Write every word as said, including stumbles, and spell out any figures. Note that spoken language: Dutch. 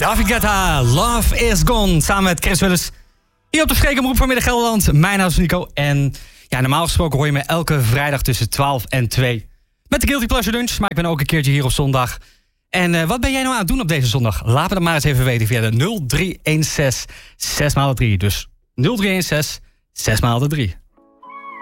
David Guetta, Love is Gone. Samen met Chris Willis. Hier op de Schrekenroep van Midden Gelderland. Mijn naam is Nico. En ja, normaal gesproken hoor je me elke vrijdag tussen twaalf en twee. Met de Guilty Pleasure Lunch. Maar ik ben ook een keertje hier op zondag. En uh, wat ben jij nou aan het doen op deze zondag? Laat me dat maar eens even weten via de nul drie een zes zes maal drie. Dus nul drie een zes zes maal drie.